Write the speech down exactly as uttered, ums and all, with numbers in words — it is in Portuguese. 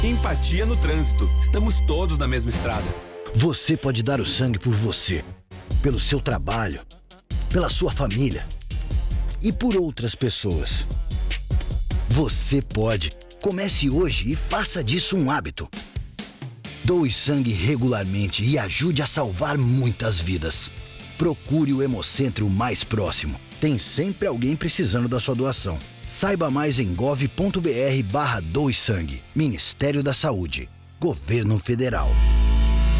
Empatia no trânsito. Estamos todos na mesma estrada. Você pode dar o sangue por você, pelo seu trabalho, pela sua família e por outras pessoas. Você pode. Comece hoje e faça disso um hábito. Doe sangue regularmente e ajude a salvar muitas vidas. Procure o Hemocentro mais próximo. Tem sempre alguém precisando da sua doação. Saiba mais em gov.br barra doe sangue. Ministério da Saúde. Governo Federal.